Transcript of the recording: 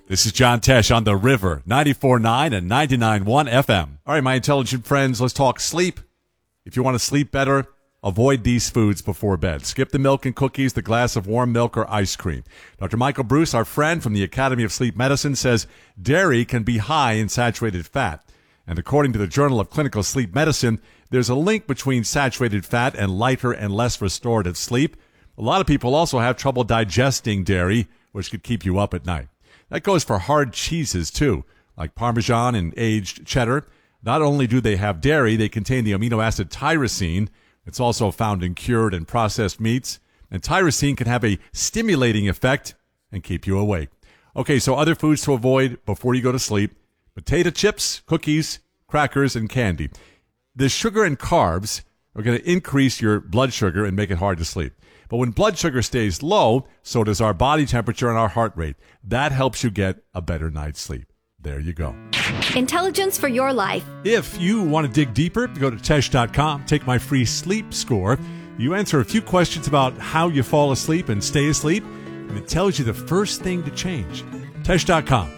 This is John Tesh on The River, 94.9 and 99.1 FM. All right, my intelligent friends, let's talk sleep. If you want to sleep better, avoid these foods before bed. Skip the milk and cookies, the glass of warm milk, or ice cream. Dr. Michael Bruce, our friend from the Academy of Sleep Medicine, says dairy can be high in saturated fat. And according to the Journal of Clinical Sleep Medicine, there's a link between saturated fat and lighter and less restorative sleep. A lot of people also have trouble digesting dairy, which could keep you up at night. That goes for hard cheeses, too, like Parmesan and aged cheddar. Not only do they have dairy, they contain the amino acid tyrosine. It's also found in cured and processed meats. And tyrosine can have a stimulating effect and keep you awake. Okay, so other foods to avoid before you go to sleep: potato chips, cookies, crackers, and candy. The sugar and carbs are going to increase your blood sugar and make it hard to sleep. But when blood sugar stays low, so does our body temperature and our heart rate. That helps you get a better night's sleep. There you go. Intelligence for your life. If you want to dig deeper, go to Tesh.com, take my free sleep score. You answer a few questions about how you fall asleep and stay asleep, and it tells you the first thing to change. Tesh.com.